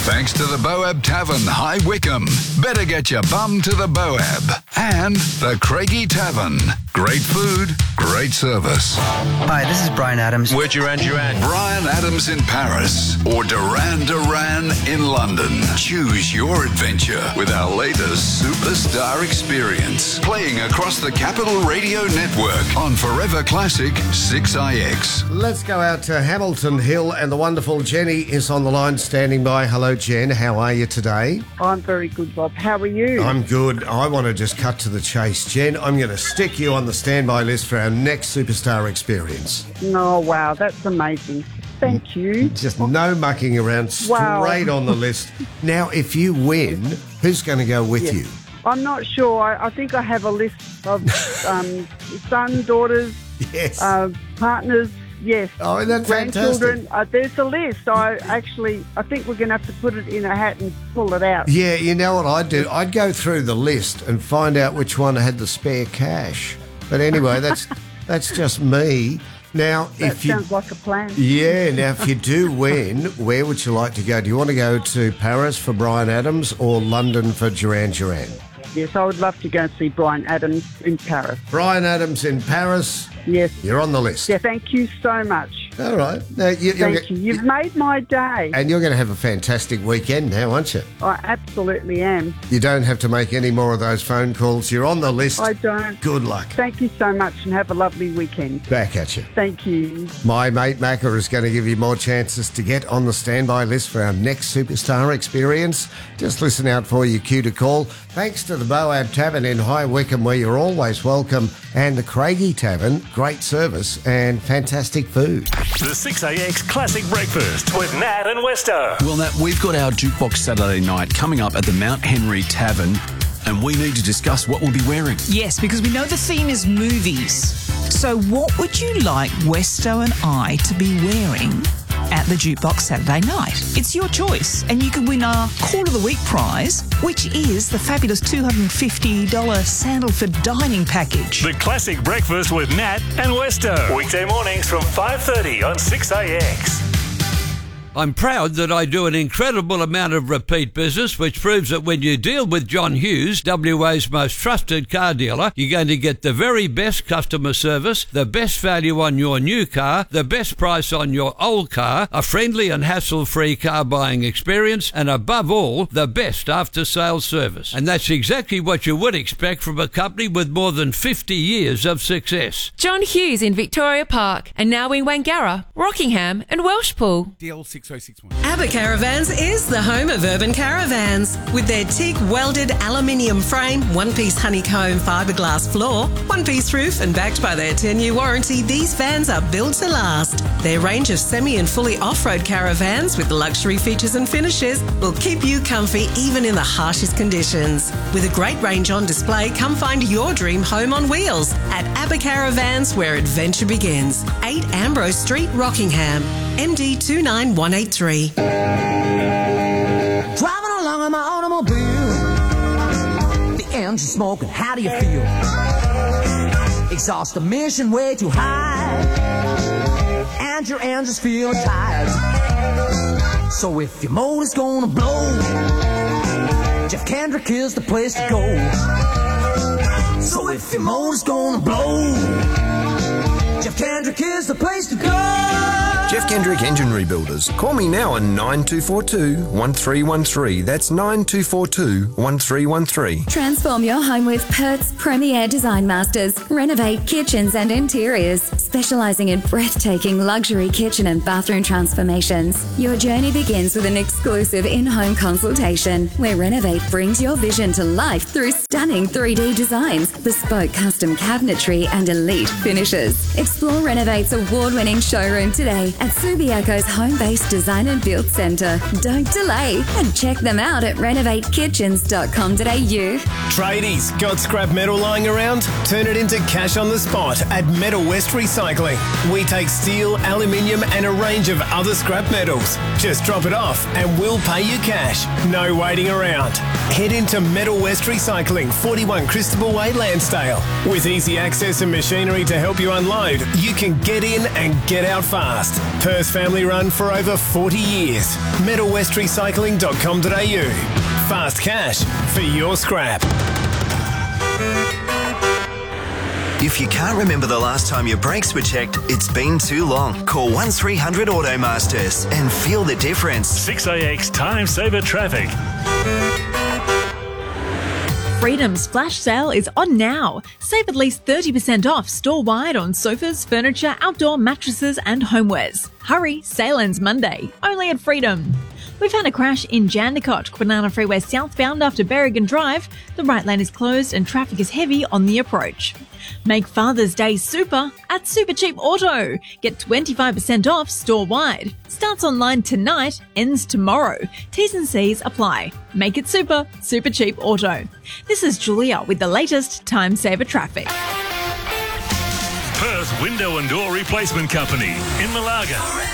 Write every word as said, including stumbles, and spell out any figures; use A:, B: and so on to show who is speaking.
A: Thanks to the Boab Tavern, High Wycombe. Better get your bum to the Boab. And the Craigie Tavern. Great food, great service.
B: Hi, this is Brian Adams.
C: We're Duran Duran.
A: Brian Adams in Paris or Duran Duran in London. Choose your adventure with our latest Superstar Experience. Playing across the Capital Radio Network on Forever Classic six I X.
D: Let's go out to Hamilton Hill, and the wonderful Jenny is on the line standing by. Hello, Jen. How are you today?
E: I'm very good, Bob. How are you?
D: I'm good. I want to just cut to the chase. Jen, I'm going to stick you on the standby list for our next Superstar Experience.
E: Oh, wow. That's amazing. Thank you.
D: Just no mucking around. Straight
E: Wow.
D: on the list. Now, if you win, who's going to go with
E: Yes.
D: you?
E: I'm not sure. I, I think I have a list of um, son, daughters,
D: Yes.
E: uh, partners. Yes.
D: Oh, isn't that
E: grandchildren.
D: fantastic?
E: Uh, there's a list. I actually, I think we're going to have to put it in a hat and pull it out.
D: Yeah, you know what I'd do? I'd go through the list and find out which one had the spare cash. But anyway, that's that's just me. Now,
E: That
D: if you
E: sounds like a plan.
D: yeah, now if you do win, where would you like to go? Do you want to go to Paris for Brian Adams or London for Duran Duran?
E: Yes, I would love to go and see Brian Adams in Paris.
D: Brian Adams in Paris.
E: Yes.
D: You're on the list.
E: Yeah, thank you so much.
D: All right. Now, you, you're
E: Thank
D: go-
E: you. You've made my day.
D: And you're going to have a fantastic weekend now, aren't you?
E: I absolutely am.
D: You don't have to make any more of those phone calls. You're on the list.
E: I don't.
D: Good luck.
E: Thank you so much and have a lovely weekend.
D: Back at you.
E: Thank you.
D: My mate Macca is going to give you more chances to get on the standby list for our next Superstar Experience. Just listen out for your cue to call. Thanks to the Boab Tavern in High Wycombe, where you're always welcome, and the Craigie Tavern, great service and fantastic food.
F: The six A X Classic Breakfast with Nat and Westo.
G: Well, Nat, we've got our Jukebox Saturday night coming up at the Mount Henry Tavern, and we need to discuss what we'll be wearing.
H: Yes, because we know the theme is movies. So what would you like Westo and I to be wearing at the Jukebox Saturday night? It's your choice, and you can win our Call of the Week prize, which is the fabulous two hundred fifty dollars Sandalford dining package.
F: The Classic Breakfast with Nat and Westo. Weekday mornings from five thirty on six A X.
I: I'm proud that I do an incredible amount of repeat business, which proves that when you deal with John Hughes, W A's most trusted car dealer, you're going to get the very best customer service, the best value on your new car, the best price on your old car, a friendly and hassle-free car buying experience, and above all, the best after-sales service. And that's exactly what you would expect from a company with more than fifty years of success.
J: John Hughes in Victoria Park, and now in Wangara, Rockingham and Welshpool.
K: D L six oh six one.
L: ABBA Caravans is the home of urban caravans. With their teak welded aluminium frame, one-piece honeycomb fiberglass floor, one-piece roof, and backed by their ten-year warranty, these vans are built to last. Their range of semi and fully off-road caravans with luxury features and finishes will keep you comfy even in the harshest conditions. With a great range on display, come find your dream home on wheels at ABBA Caravans, where adventure begins. eight Ambrose Street, Rockingham, M D two nine one eight three.
M: Driving along in my automobile, the engine smoking, how do you feel? Exhaust emission way too high, and your engine's feeling tired. So if your motor's gonna blow, Jeff Kendrick is the place to go. So if your motor's gonna blow, Jeff Kendrick is the place to go.
N: Jeff Kendrick Engine Rebuilders. Call me now on nine two four two, one three one three. That's nine two four two, one three one three.
O: Transform your home with Perth's premier design masters. Renovate kitchens and interiors, specialising in breathtaking luxury kitchen and bathroom transformations. Your journey begins with an exclusive in-home consultation, where Renovate brings your vision to life through stunning three D designs, bespoke custom cabinetry, and elite finishes. Explore Renovate's award-winning showroom today at Subiaco's home-based design and build centre. Don't delay and check them out at renovate kitchens dot com dot a u.
P: Tradies, got scrap metal lying around? Turn it into cash on the spot at Metal West Recycling. We take steel, aluminium and a range of other scrap metals. Just drop it off and we'll pay you cash. No waiting around. Head into Metal West Recycling Recycling, forty-one Christabel Way, Lansdale. With easy access and machinery to help you unload, you can get in and get out fast. Perth family run for over forty years. metal west recycling dot com dot a u. Fast cash for your scrap.
C: If you can't remember the last time your brakes were checked, it's been too long. Call one three hundred Automasters and feel the difference.
F: six A X Time Saver Traffic.
K: Freedom's flash sale is on now. Save at least thirty percent off store-wide on sofas, furniture, outdoor mattresses and homewares. Hurry, sale ends Monday, only at Freedom. We've had a crash in Jandakot, Kwinana Freeway southbound after Berrigan Drive. The right lane is closed and traffic is heavy on the approach. Make Father's Day super at Super Cheap Auto. Get twenty-five percent off store-wide. Starts online tonight, ends tomorrow. T's and C's apply. Make it super, Super Cheap Auto. This is Julia with the latest Time Saver Traffic.
F: Perth Window and Door Replacement Company in Malaga.